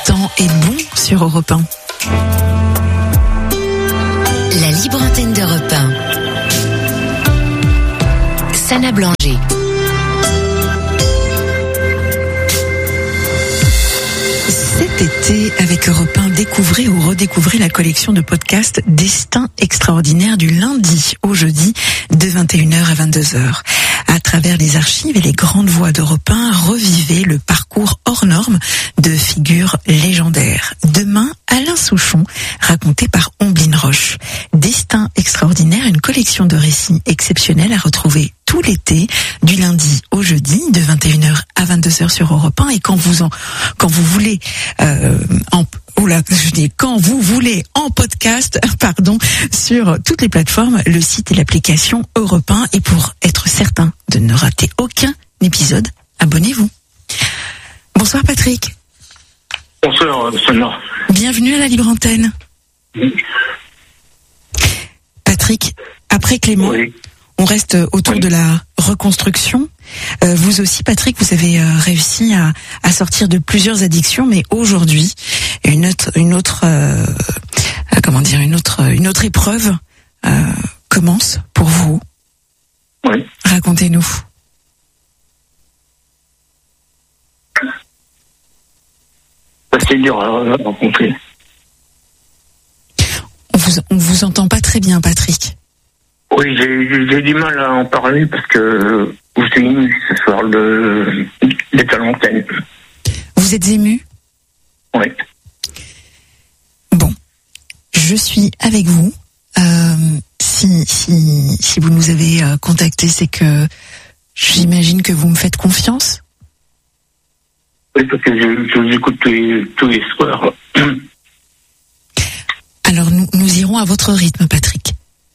temps est bon sur Europe 1. La libre antenne d'Europe 1. Sana Blanger. Cet été, avec Europe 1, découvrez ou redécouvrez la collection de podcasts Destin extraordinaire du lundi au jeudi de 21h à 22h. À travers les archives et les grandes voix d'Europe 1, revivez le parcours hors norme de figures légendaires. Demain, Alain Souchon, raconté par Omblin Roche. Destin extraordinaire, une collection de récits exceptionnels à retrouver tout l'été, du lundi au jeudi, de 21h à 22h sur Europe 1. Et quand vous voulez en podcast, sur toutes les plateformes, le site et l'application Europe 1. Et pour être certain de ne rater aucun épisode, abonnez-vous. Bonsoir Patrick. Bonsoir Sana. Bienvenue à la Libre Antenne. Oui. Patrick, après Clément, oui. On reste autour de la reconstruction. Vous aussi, Patrick, vous avez réussi à sortir de plusieurs addictions, mais aujourd'hui, une autre épreuve commence pour vous. Oui. Racontez-nous. C'est dur à rencontrer. On vous entend pas très bien, Patrick. Oui, j'ai du mal à en parler parce que je suis ému ce soir d'être à l'antenne. Vous êtes ému ? Oui. Bon, je suis avec vous. Si vous nous avez contacté, c'est que j'imagine que vous me faites confiance. Oui, parce que je vous écoute tous les soirs. Alors nous irons à votre rythme, Patrick.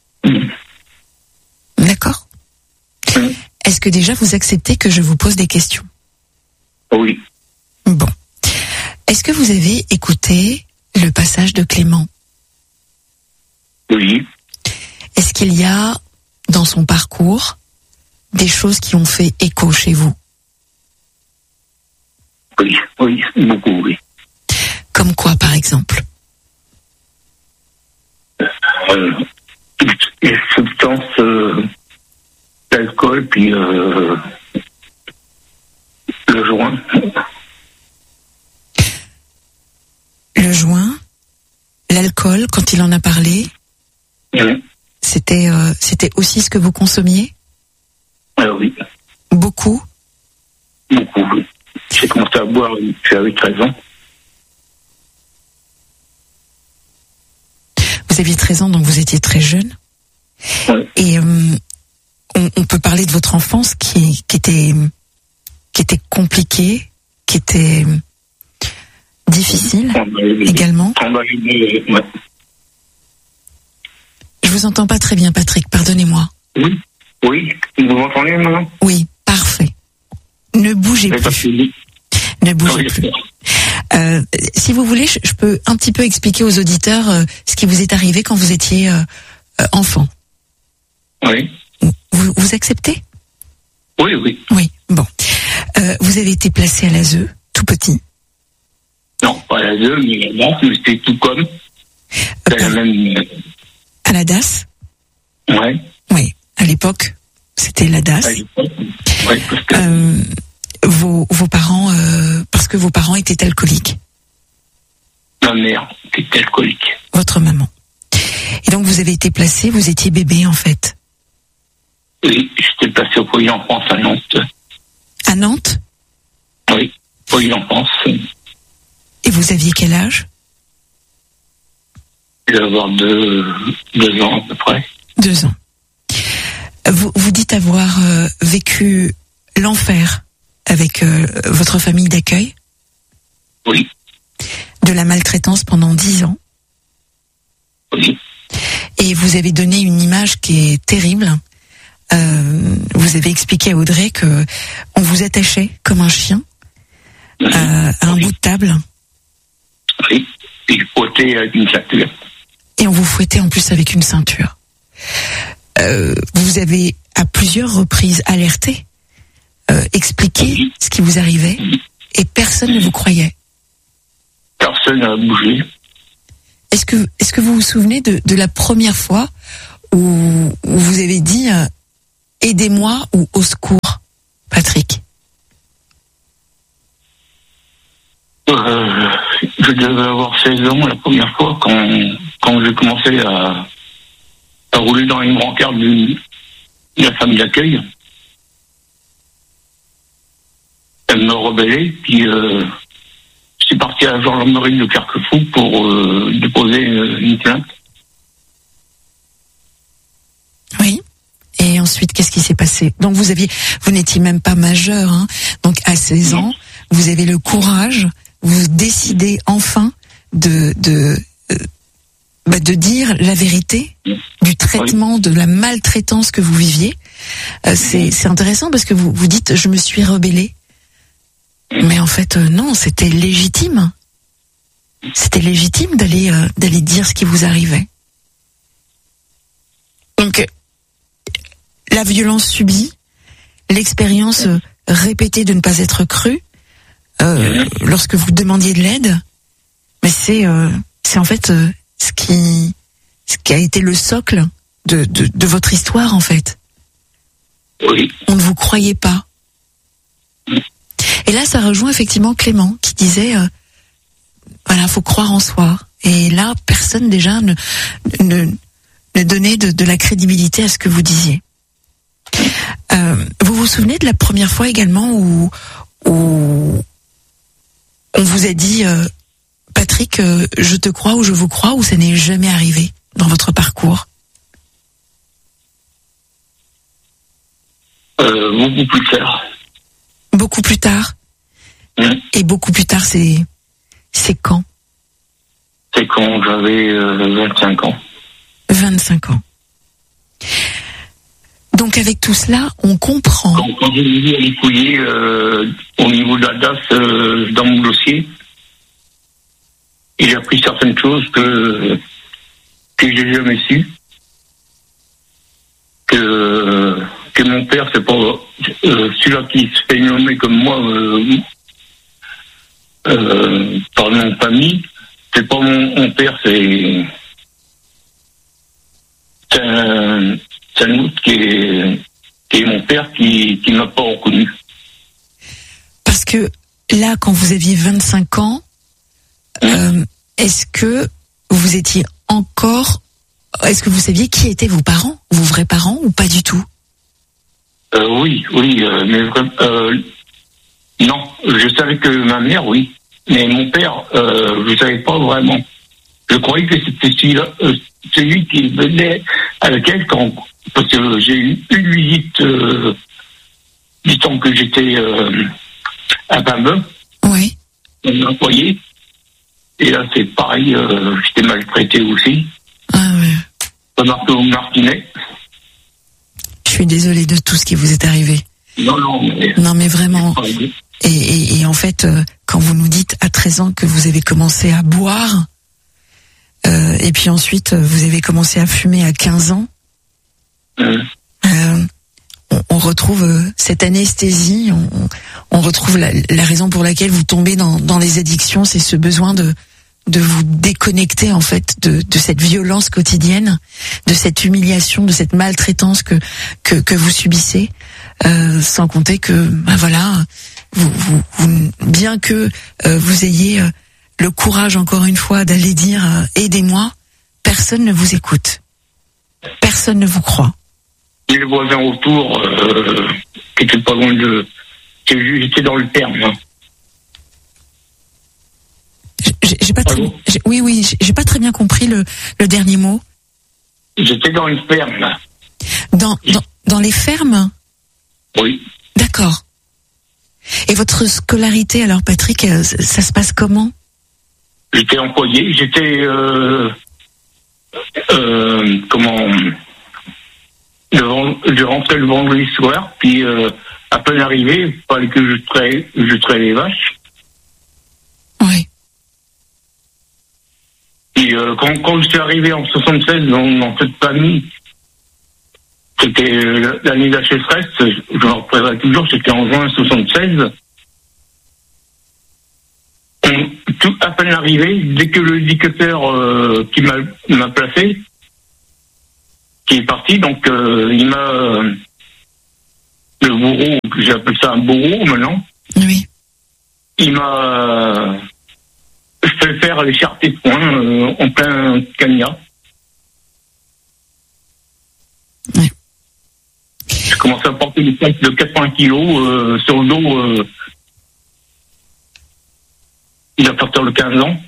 D'accord. Est-ce que déjà vous acceptez que je vous pose des questions ? Oui. Bon. Est-ce que vous avez écouté le passage de Clément ? Oui. Est-ce qu'il y a, dans son parcours, des choses qui ont fait écho chez vous ? Oui, beaucoup, oui. Comme quoi, par exemple ? Les substances, l'alcool, puis le joint. Le joint, l'alcool, quand il en a parlé, Oui. C'était aussi ce que vous consommiez ? Oui. Beaucoup ? Beaucoup, oui. J'ai commencé à boire, j'avais 13 ans. Vous aviez 13 ans, donc vous étiez très jeune. Oui. Et on peut parler de votre enfance qui était compliquée, qui était difficile également. Ouais. Je vous entends pas très bien, Patrick, pardonnez-moi. Oui, vous m'entendez maintenant ? Oui, parfait. Ne bougez plus. Ne bougez plus. Si vous voulez, je peux un petit peu expliquer aux auditeurs ce qui vous est arrivé quand vous étiez enfant. Oui. Vous acceptez ? Oui. Oui, bon. Vous avez été placé à l'ASE, tout petit. Non, pas à l'ASE, mais à la DAS, mais c'était tout comme. C'était la même... À la DAS ? Oui, à l'époque, c'était la DAS. Oui, parce que... Vos parents, parce que vos parents étaient alcooliques. Ma mère était alcoolique. Votre maman. Et donc vous avez été placé, vous étiez bébé en fait. Oui, j'étais placé au foyer d'enfance à Nantes. À Nantes ? Oui, foyer d'enfance. Et vous aviez quel âge ? Je vais avoir 2 ans à peu près. 2 ans. Vous dites avoir vécu l'enfer avec votre famille d'accueil ? Oui. De la maltraitance pendant 10 ans ? Oui. Et vous avez donné une image qui est terrible. Vous avez expliqué à Audrey que on vous attachait comme un chien à un bout de table. Oui. Et je fouettais avec une ceinture. Et on vous fouettait en plus avec une ceinture. Vous avez à plusieurs reprises alerté, expliqué ce qui vous arrivait, et personne ne vous croyait. Ah personne n'a bougé. Est-ce que vous vous souvenez de la première fois où vous avez dit aidez-moi ou au secours, Patrick? Je devais avoir 16 ans la première fois quand j'ai commencé à rouler dans les brancards de la famille d'accueil. Elle me rebellait, puis je suis parti à la gendarmerie de Carquefou pour déposer une plainte. Oui. Et ensuite, qu'est-ce qui s'est passé? Donc vous n'étiez même pas majeur, hein. Donc à 16 ans, vous avez le courage, vous décidez enfin de dire la vérité du traitement, de la maltraitance que vous viviez. C'est intéressant parce que vous dites je me suis rebellée. Mais en fait non, c'était légitime. C'était légitime d'aller dire ce qui vous arrivait. Donc la violence subie, l'expérience répétée de ne pas être crue lorsque vous demandiez de l'aide, mais c'est en fait ce qui a été le socle de votre histoire en fait. Oui. On ne vous croyait pas. Et là, ça rejoint effectivement Clément qui disait voilà, faut croire en soi. Et là, personne déjà ne donnait de la crédibilité à ce que vous disiez. Vous vous souvenez de la première fois également où on vous a dit Patrick, je te crois ou je vous crois, ou ça n'est jamais arrivé dans votre parcours? Beaucoup plus tard. Beaucoup plus tard. Et beaucoup plus tard, c'est quand? C'est quand j'avais 25 ans. 25 ans. Donc avec tout cela, on comprend. Quand j'ai dû aller fouiller au niveau de la DAS dans mon dossier, il a appris certaines choses que j'ai jamais su. Que mon père, c'est pas celui-là qui se fait nommer comme moi par mon famille. C'est pas mon père, c'est un autre qui est mon père qui m'a pas reconnu. Parce que là, quand vous aviez 25 ans, est-ce que vous étiez encore... Est-ce que vous saviez qui étaient vos parents, vos vrais parents, ou pas du tout? Oui, mais non, je savais que ma mère, oui, mais mon père, je savais pas vraiment. Je croyais que c'était celui qui venait avec elle parce que j'ai eu une visite du temps que j'étais à Pambeux. Oui. On m'a employé. Et là, c'est pareil, j'étais maltraité aussi. Ah ouais. Marco Martinet. Je suis désolée de tout ce qui vous est arrivé. Non, mais vraiment. Et en fait, quand vous nous dites à 13 ans que vous avez commencé à boire, et puis ensuite vous avez commencé à fumer à 15 ans, on retrouve cette anesthésie, on retrouve la raison pour laquelle vous tombez dans les addictions, c'est ce besoin de vous déconnecter en fait de cette violence quotidienne, de cette humiliation, de cette maltraitance que vous subissez, sans compter que voilà, vous bien que vous ayez le courage encore une fois d'aller dire aidez-moi, personne ne vous écoute, personne ne vous croit. Et les voisins autour qui étaient pas loin de, j'étais dans le terme. Hein. J'ai pas très, j'ai pas très bien compris le dernier mot. J'étais dans une ferme. Là. Dans les fermes? Oui. D'accord. Et votre scolarité, alors Patrick, ça se passe comment? J'étais employé, je rentrais le vendredi soir, puis à peine arrivé, il fallait que je traite les vaches. Oui. Et quand je suis arrivé en 76 dans cette famille, c'était l'année de la sécheresse, je me rappellerai toujours, c'était en juin 76. tout à peine arrivé, dès que le dictateur qui m'a placé, qui est parti, donc il m'a le bourreau, j'appelle ça un bourreau maintenant. Oui. Il m'a fait faire les chartés de poing en plein cagnat. Oui. J'ai commencé à porter des sacs de 80 kilos sur le dos. Il a porté le 15 ans.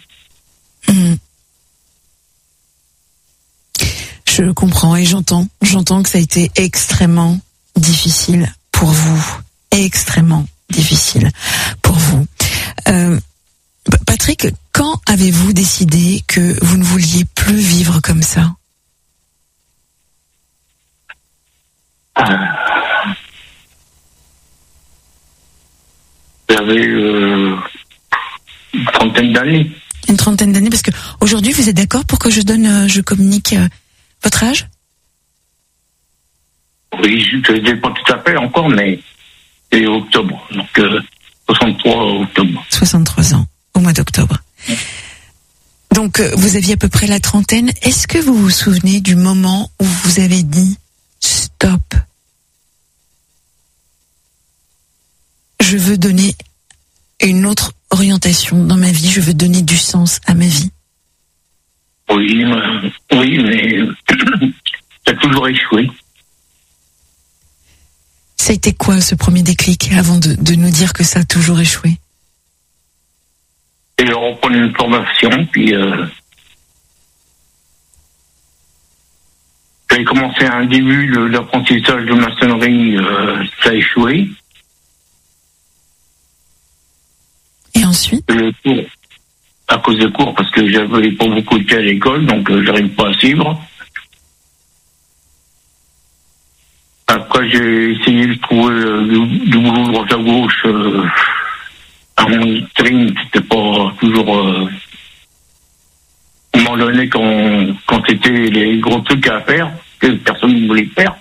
Je comprends et j'entends que ça a été extrêmement difficile pour vous. Extrêmement difficile pour vous. Patrick, quand avez-vous décidé que vous ne vouliez plus vivre comme ça? J'avais une trentaine d'années. Une trentaine d'années, parce que aujourd'hui vous êtes d'accord pour que je communique votre âge? Oui, je ne sais pas tout à fait encore, mais c'est octobre. Donc 63 octobre. 63 ans, au mois d'octobre. Donc vous aviez à peu près la trentaine. Est-ce que vous vous souvenez du moment où vous avez dit stop? Je veux donner une autre orientation dans ma vie, je veux donner du sens à ma vie. Oui, mais ça a toujours échoué. Ça a été quoi ce premier déclic avant de nous dire que ça a toujours échoué? Et je reprenais une formation, puis j'avais commencé un début d'apprentissage de maçonnerie, ça a échoué. Et ensuite? Le cours, à cause des cours, parce que j'avais pas beaucoup de cas à l'école, donc j'arrive pas à suivre. Après, j'ai essayé de trouver du boulot droite à gauche. À mon string, c'était pas toujours... à un moment donné, quand c'était les gros trucs à faire, que personne ne voulait faire.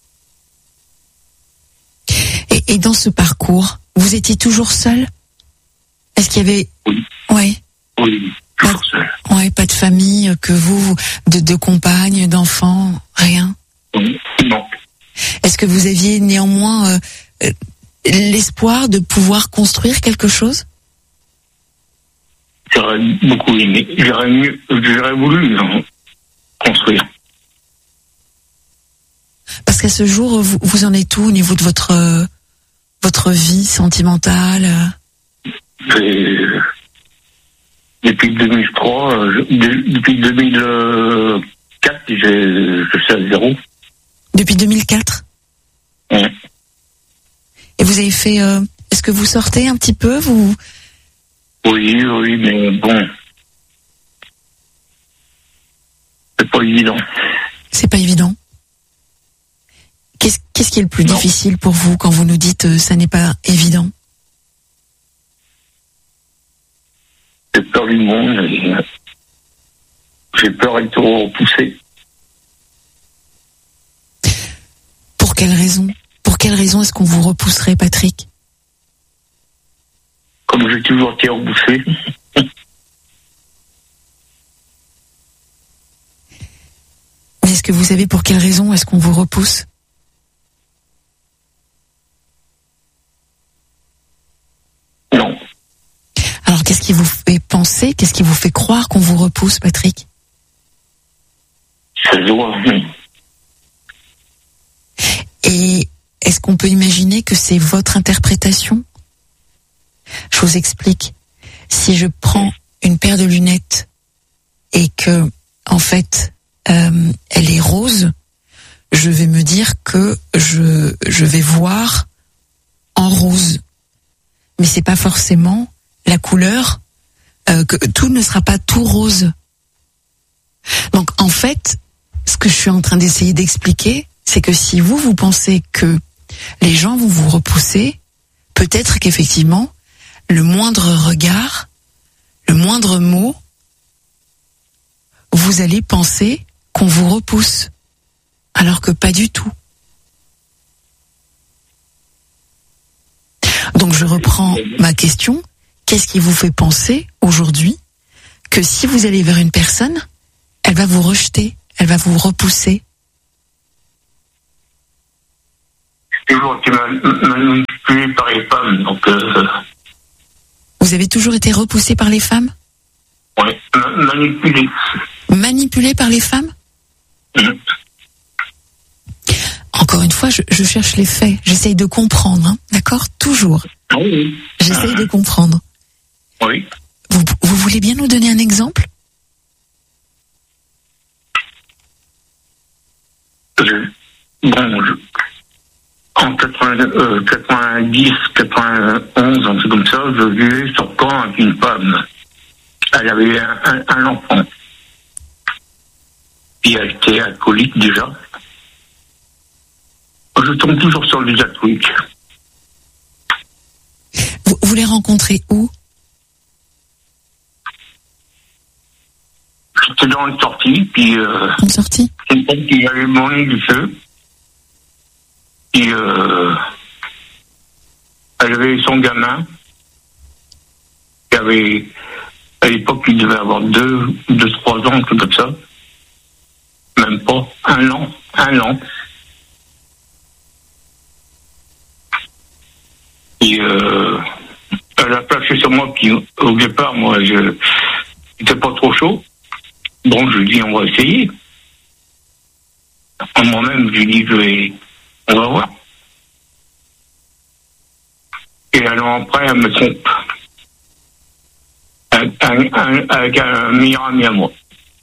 Et dans ce parcours, vous étiez toujours seul? Est-ce qu'il y avait... Oui. Ouais. Oui, toujours seul. Ouais, pas de famille, que vous, de compagnes, d'enfants, rien? Oui, non. Est-ce que vous aviez néanmoins l'espoir de pouvoir construire quelque chose? J'aurais beaucoup aimé. J'aurais voulu construire. Parce qu'à ce jour, vous en êtes où au niveau de votre vie sentimentale? Depuis 2003, depuis 2004, je suis à zéro. Depuis 2004? Oui. Et vous avez fait... est-ce que vous sortez un petit peu, vous? Oui, mais bon. C'est pas évident. C'est pas évident. Qu'est-ce qui est le plus difficile pour vous quand vous nous dites ça n'est pas évident? J'ai peur du monde. J'ai peur d'être trop repoussé. Pour quelle raison? Pour quelle raison est-ce qu'on vous repousserait, Patrick? Comme j'ai toujours été repoussé. Mais est-ce que vous savez pour quelle raison est-ce qu'on vous repousse? Non. Alors qu'est-ce qui vous fait penser, qu'est-ce qui vous fait croire qu'on vous repousse, Patrick? Ça se voit. Et est-ce qu'on peut imaginer que c'est votre interprétation? Je vous explique. Si je prends une paire de lunettes et que, en fait, elle est rose, je vais me dire que je vais voir en rose. Mais c'est pas forcément la couleur, que tout ne sera pas tout rose. Donc, en fait, ce que je suis en train d'essayer d'expliquer, c'est que si vous pensez que les gens vont vous repousser, peut-être qu'effectivement, le moindre regard, le moindre mot, vous allez penser qu'on vous repousse, alors que pas du tout. Donc je reprends ma question. qu'est-ce qui vous fait penser aujourd'hui que si vous allez vers une personne, elle va vous rejeter, elle va vous repousser? J'ai toujours été manipulé par les femmes, donc... Vous avez toujours été repoussé par les femmes? Oui, manipulé. Manipulé par les femmes? Encore une fois, je cherche les faits. J'essaye de comprendre, hein, d'accord? Toujours. Oui. J'essaye de comprendre. Oui. Vous voulez bien nous donner un exemple? En 90, 91, un truc comme ça, je vivais sur Caen avec une femme. Elle avait un enfant. Puis elle était alcoolique déjà. Je tombe toujours sur les alcooliques. Vous les rencontrez où? J'étais dans une sortie, puis... Une sortie? C'est une femme qui avait brûlé du feu. Puis elle avait son gamin. Qui avait... À l'époque, il devait avoir 2-3 ans, tout comme ça. Même pas. Un an. Et elle a flashé sur moi, puis au départ, moi, je n'étais pas trop chaud. Bon, je lui dis, on va essayer. En moi-même, je lui dis, on va voir. Et alors après, elle me trompe. Avec un meilleur ami à moi.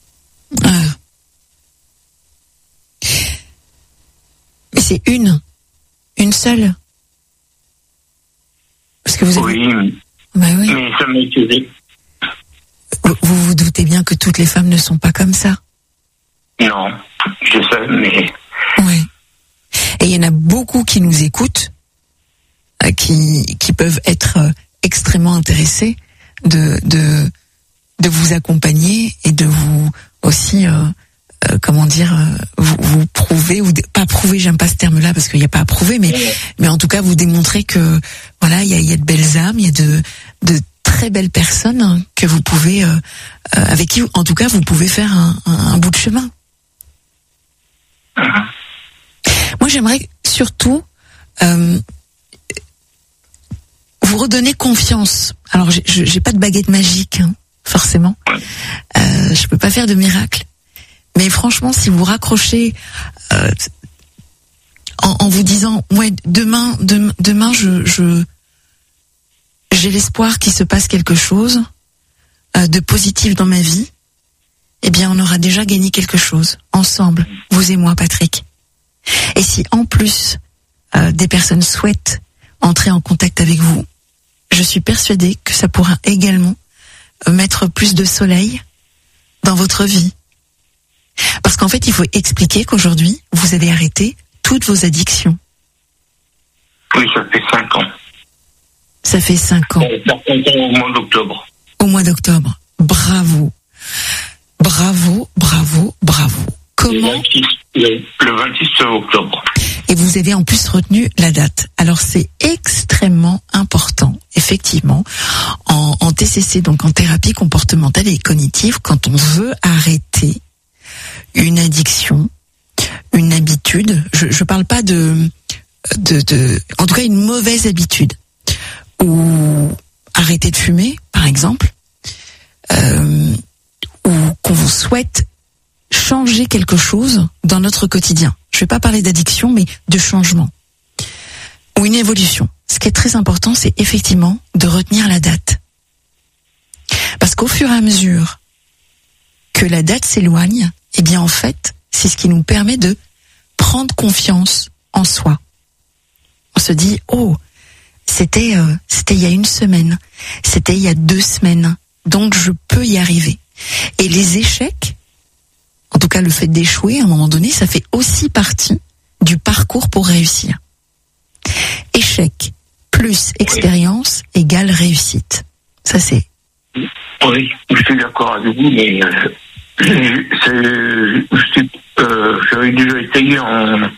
Mais c'est une seule. Parce que vous avez... Oui. Bah oui. Mais ça m'a étudié. Vous vous doutez bien que toutes les femmes ne sont pas comme ça. Non, je sais, mais... Oui. Et il y en a beaucoup qui nous écoutent, qui peuvent être extrêmement intéressés de vous accompagner et de vous aussi, vous prouver, ou pas prouver, j'aime pas ce terme-là parce qu'il n'y a pas à prouver, mais en tout cas vous démontrer que voilà, il y a de belles âmes, il y a de très belles personnes que vous pouvez, avec qui, en tout cas, vous pouvez faire un bout de chemin. Moi, j'aimerais surtout vous redonner confiance. Alors, j'ai pas de baguette magique, hein, forcément. Je peux pas faire de miracle. Mais franchement, si vous raccrochez en vous disant, ouais, demain, j'ai l'espoir qu'il se passe quelque chose de positif dans ma vie, eh bien, on aura déjà gagné quelque chose ensemble, vous et moi, Patrick. Et si en plus des personnes souhaitent entrer en contact avec vous, je suis persuadée que ça pourra également mettre plus de soleil dans votre vie. Parce qu'en fait, il faut expliquer qu'aujourd'hui, vous avez arrêté toutes vos addictions. Oui, ça fait 5 ans. Ça fait 5 ans. Au mois d'octobre. Au mois d'octobre. Bravo. Bravo, bravo, bravo. Comment? Le 26 octobre. Et vous avez en plus retenu la date. Alors c'est extrêmement important, effectivement, en TCC, donc en thérapie comportementale et cognitive, quand on veut arrêter une addiction, une habitude. Je parle pas de en tout cas une mauvaise habitude, ou arrêter de fumer, par exemple, ou qu'on vous souhaite changer quelque chose dans notre quotidien. Je vais pas parler d'addiction, mais de changement ou une évolution. Ce qui est très important, c'est effectivement de retenir la date, parce qu'au fur et à mesure que la date s'éloigne, eh bien en fait, c'est ce qui nous permet de prendre confiance en soi. On se dit, oh, c'était il y a 1 semaine, c'était il y a 2 semaines, donc je peux y arriver. Et les échecs, en tout cas le fait d'échouer à un moment donné, ça fait aussi partie du parcours pour réussir. Échec plus expérience égale réussite. Ça c'est... Oui, je suis d'accord avec vous, mais j'avais déjà essayé en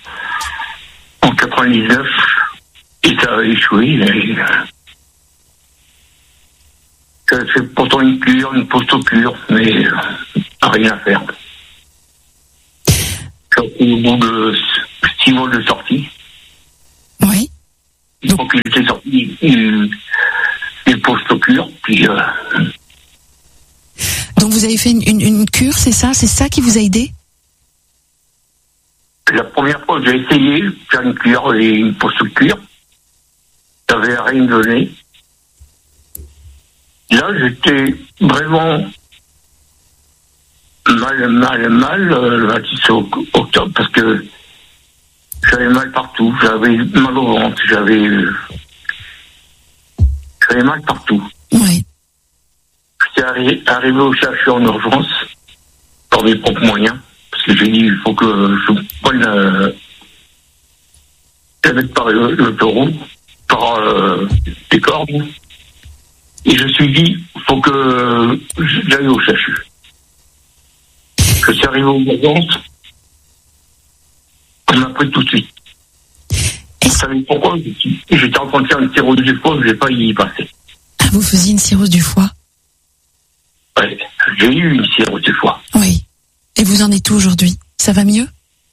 99 et ça a échoué. J'avais fait pourtant une cure, une post-cure, mais rien à faire. Au bout de 6 mois de sortie. Oui. Donc il était sorti une post-cure, puis... Donc vous avez fait une cure, c'est ça qui vous a aidé? La première fois, j'ai essayé de faire une cure et une post-cure. Ça n'avait rien donné. Là, j'étais vraiment mal le 26 octobre parce que j'avais mal partout. J'avais mal au ventre, j'avais mal partout. Oui. J'étais arrivé au chercheur en urgence par mes propres moyens parce que j'ai dit il faut que je prenne par le taureau, par des cordes. Et je me suis dit, il faut que j'aille au CHU. Je suis arrivé aux urgences, on m'a pris tout de suite. Vous savez pourquoi? J'étais en train de faire une cirrhose du foie, je n'ai pas y passer. Ah, vous faisiez une cirrhose du foie? Oui, j'ai eu une cirrhose du foie. Oui. Et vous en êtes où aujourd'hui? Ça va mieux?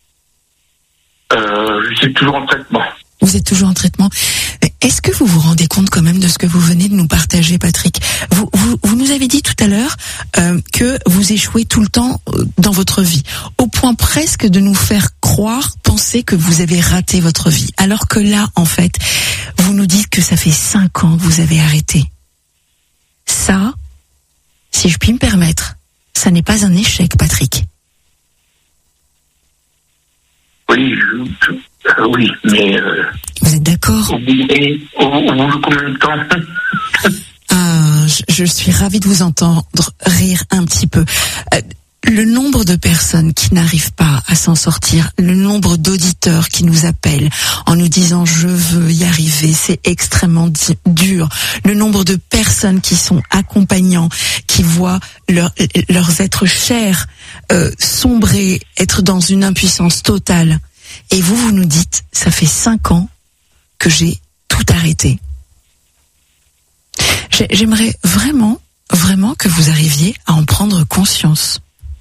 Je suis toujours en traitement. Vous êtes toujours en traitement. Est-ce que vous vous rendez compte quand même de ce que vous venez de nous partager, Patrick? Vous nous avez dit tout à l'heure que vous échouez tout le temps dans votre vie, au point presque de nous faire penser que vous avez raté votre vie. Alors que là, en fait, vous nous dites que ça fait 5 ans que vous avez arrêté. Ça, si je puis me permettre, ça n'est pas un échec, Patrick. Oui, oui, mais... Vous êtes d'accord? Au bout de combien de temps? Je suis ravie de vous entendre rire un petit peu. Le nombre de personnes qui n'arrivent pas à s'en sortir, le nombre d'auditeurs qui nous appellent en nous disant je veux y arriver, c'est extrêmement dur. Le nombre de personnes qui sont accompagnants, qui voient leurs êtres chers sombrer, être dans une impuissance totale. Et vous nous dites, ça fait 5 ans que j'ai tout arrêté. J'aimerais vraiment que vous arriviez à en prendre conscience.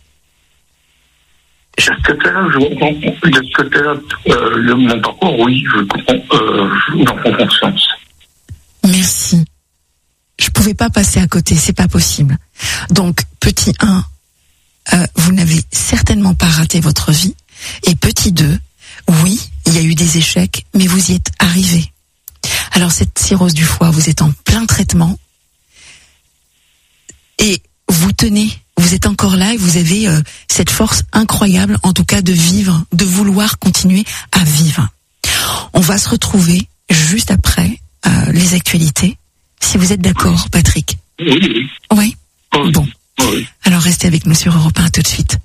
De ce côté-là, mon parcours, oui, j'en prends conscience. Merci. Je pouvais pas passer à côté, c'est pas possible. Donc, petit 1, vous n'avez certainement pas raté votre vie. Et petit 2, oui, il y a eu des échecs, mais vous y êtes arrivé. Alors, cette cirrhose du foie, vous êtes en plein traitement. Et vous tenez, vous êtes encore là et vous avez cette force incroyable, en tout cas de vivre, de vouloir continuer à vivre. On va se retrouver juste après les actualités, si vous êtes d'accord, Patrick. Oui. Oui. Oui. Bon. Oui. Alors restez avec nous sur Europe 1 tout de suite.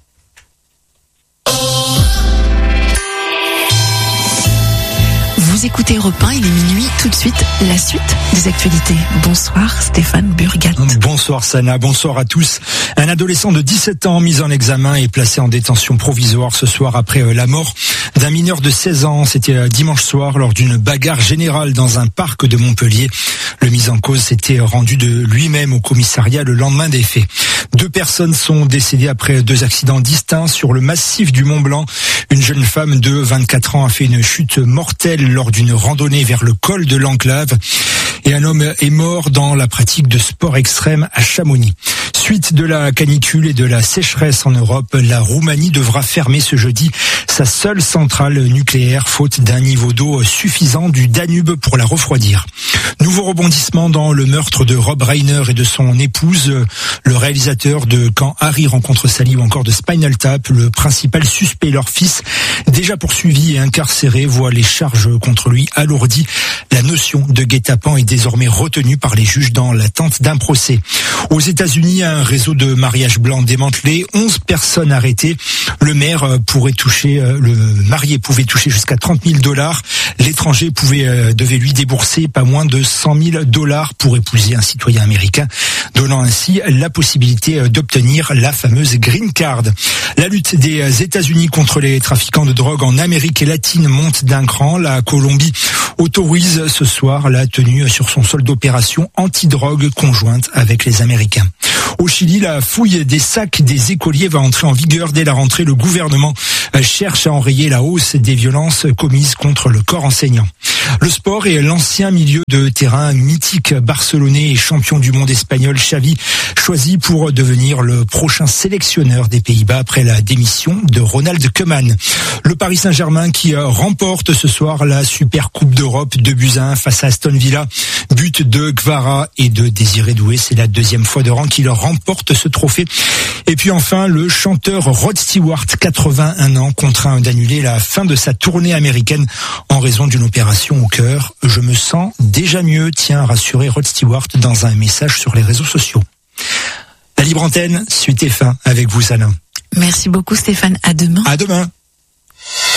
Vous écoutez Europe 1, il est minuit, tout de suite, la suite des actualités. Bonsoir Stéphane Burgat. Bonsoir Sana, bonsoir à tous. Un adolescent de 17 ans mis en examen et placé en détention provisoire ce soir après la mort d'un mineur de 16 ans. C'était dimanche soir lors d'une bagarre générale dans un parc de Montpellier. Le mis en cause s'était rendu de lui-même au commissariat le lendemain des faits. 2 personnes sont décédées après 2 accidents distincts sur le massif du Mont-Blanc. Une jeune femme de 24 ans a fait une chute mortelle lors d'une randonnée vers le col de l'Enclave. Et un homme est mort dans la pratique de sport extrême à Chamonix. Suite de la canicule et de la sécheresse en Europe, la Roumanie devra fermer ce jeudi sa seule centrale nucléaire faute d'un niveau d'eau suffisant du Danube pour la refroidir. Nouveau rebondissement dans le meurtre de Rob Reiner et de son épouse. Le réalisateur de Quand Harry rencontre Sally ou encore de Spinal Tap, le principal suspect, leur fils, déjà poursuivi et incarcéré, voit les charges contre lui alourdies. La notion de guet-apens est désormais retenue par les juges dans l'attente d'un procès. Aux États-Unis, un réseau de mariage blanc démantelé, 11 personnes arrêtées. Le marié pouvait toucher jusqu'à $30,000. L'étranger devait lui débourser pas moins de $100,000 pour épouser un citoyen américain, donnant ainsi la possibilité d'obtenir la fameuse green card. La lutte des États-Unis contre les trafiquants de drogue en Amérique latine monte d'un cran. La Colombie autorise ce soir la tenue sur sur son sol d'opération antidrogue conjointe avec les Américains. Au Chili, la fouille des sacs des écoliers va entrer en vigueur dès la rentrée. Le gouvernement cherche à enrayer la hausse des violences commises contre le corps enseignant. Le sport et l'ancien milieu de terrain mythique barcelonais et champion du monde espagnol Xavi choisi pour devenir le prochain sélectionneur des Pays-Bas après la démission de Ronald Koeman. Le Paris Saint-Germain qui remporte ce soir la Super Coupe d'Europe 2-1 face à Aston Villa. But de Kvara et de Désiré Doué. C'est la deuxième fois de rang qu'il remporte ce trophée. Et puis enfin, le chanteur Rod Stewart, 81 ans, contraint d'annuler la fin de sa tournée américaine en raison d'une opération au cœur. Je me sens déjà mieux, tient à rassurer Rod Stewart dans un message sur les réseaux sociaux. La Libre Antenne, suite et fin avec vous, Alain. Merci beaucoup Stéphane, à demain. À demain.